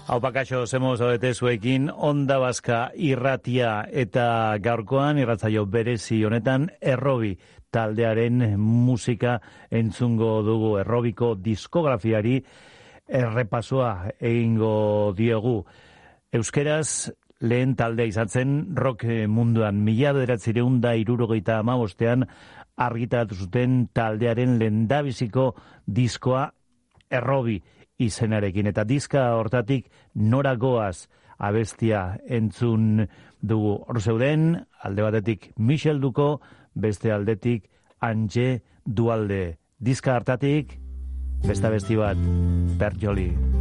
Hau pakaixo, zemos odete zuekin, Onda Baska irratia eta gaurkoan irratzaio berezi honetan Errobi taldearen musika entzungo dugu. Errobiko diskografiari errepasoa egingo diogu. Euskeraz lehen taldea izan zen rock munduan 1975 argitaratu zuten taldearen lehendabiziko diskoa Errobi izenarekin, eta diska hortatik Nora Goaz abestia entzun dugu. Hor zeuden, alde batetik Michel Duko, beste aldetik Antje Dualde. Diska hartatik, beste abesti bat, Bert Joly.